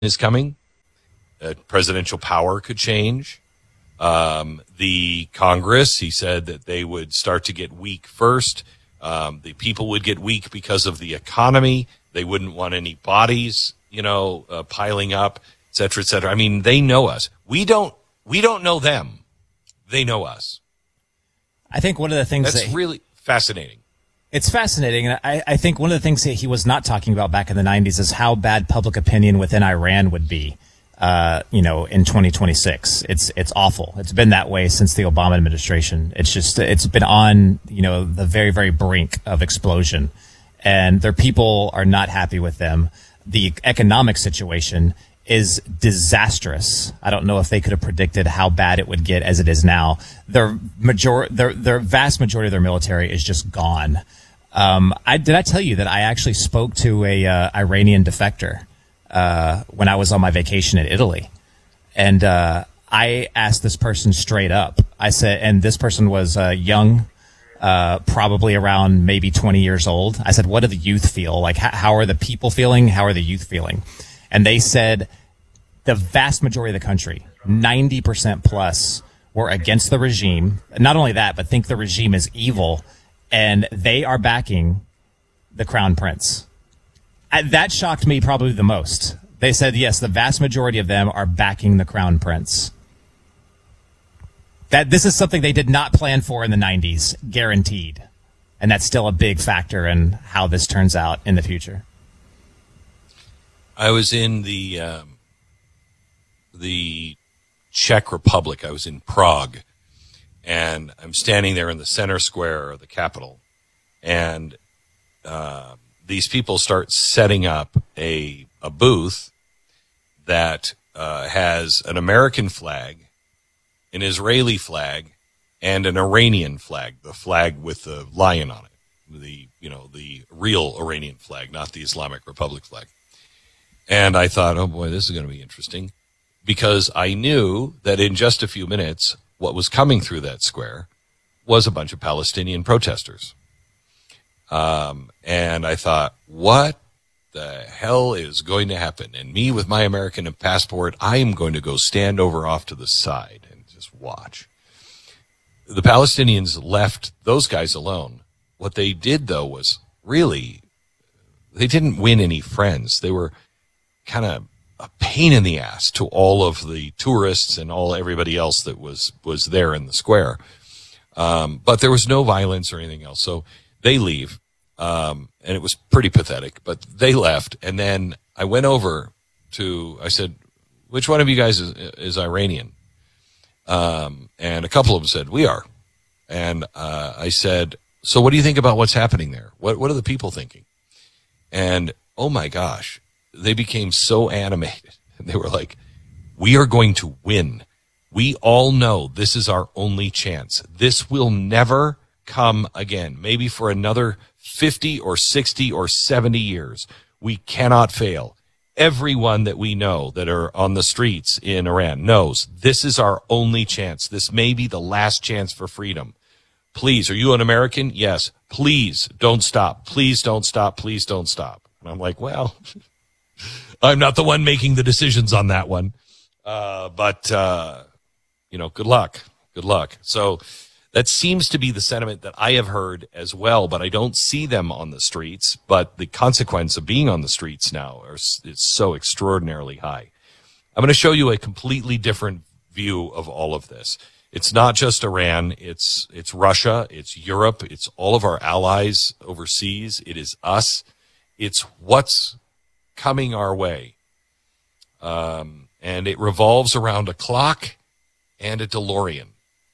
is coming. Presidential power could change. The Congress, he said that they would start to get weak first. The people would get weak because of the economy. They wouldn't want any bodies, piling up, et cetera, et cetera. I mean, they know us. We don't know them. They know us. I think one of the things that's really fascinating. It's fascinating. And I think one of the things that he was not talking about back in the 90s is how bad public opinion within Iran would be, in 2026. It's awful. It's been that way since the Obama administration. It's been on, the very, very brink of explosion, and their people are not happy with them. The economic situation is disastrous. I don't know if they could have predicted how bad it would get as it is now. Their vast majority of their military is just gone. Did I tell you that I actually spoke to a Iranian defector when I was on my vacation in Italy, and I asked this person straight up. I said, and this person was young, probably around maybe 20 years old. I said, "What do the youth feel? Like, how are the people feeling? How are the youth feeling?" And they said the vast majority of the country, 90% plus, were against the regime. Not only that, but think the regime is evil, and they are backing the crown prince. That shocked me probably the most. They said, yes, the vast majority of them are backing the crown prince. This is something they did not plan for in the 90s, guaranteed. And that's still a big factor in how this turns out in the future. I was in the Czech Republic. I was in Prague, and I'm standing there in the center square of the capital, and these people start setting up a booth that has an American flag, an Israeli flag, and an Iranian flag, the flag with the lion on it, the real Iranian flag, not the Islamic Republic flag. And I thought, oh boy, this is going to be interesting, because I knew that in just a few minutes, what was coming through that square was a bunch of Palestinian protesters. And I thought, what the hell is going to happen? And me with my American passport, I am going to go stand over off to the side and just watch. The Palestinians left those guys alone. What they did, though, was really, they didn't win any friends. They were kind of a pain in the ass to all of the tourists and everybody else that was there in the square. But there was no violence or anything else. So they leave. And it was pretty pathetic, but they left. And then I went over I said, which one of you guys is Iranian? And a couple of them said, we are. And I said, so what do you think about what's happening there? What are the people thinking? And oh my gosh, they became so animated. They were like, we are going to win. We all know this is our only chance. This will never come again. Maybe for another 50 or 60 or 70 years. We cannot fail. Everyone that we know that are on the streets in Iran knows this is our only chance. This may be the last chance for freedom. Please, are you an American? Yes. Please don't stop. Please don't stop. Please don't stop. And I'm like, well, I'm not the one making the decisions on that one. But good luck. Good luck. So that seems to be the sentiment that I have heard as well, but I don't see them on the streets. But the consequence of being on the streets now is so extraordinarily high. I'm going to show you a completely different view of all of this. It's not just Iran. It's Russia. It's Europe. It's all of our allies overseas. It is us. It's what's coming our way. And it revolves around a clock and a DeLorean.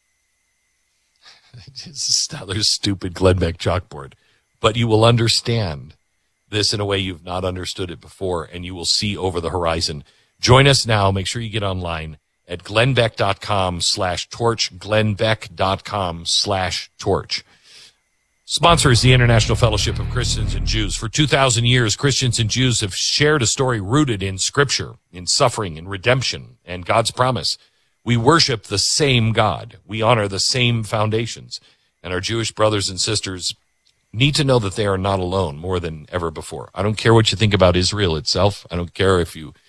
It's another stupid Glenn Beck chalkboard. But you will understand this in a way you've not understood it before, and you will see over the horizon. Join us now. Make sure you get online at glennbeck.com/torch, glennbeck.com/torch. Sponsor is the International Fellowship of Christians and Jews. For 2,000 years, Christians and Jews have shared a story rooted in Scripture, in suffering, in redemption, and God's promise. We worship the same God. We honor the same foundations. And our Jewish brothers and sisters need to know that they are not alone more than ever before. I don't care what you think about Israel itself. I don't care if you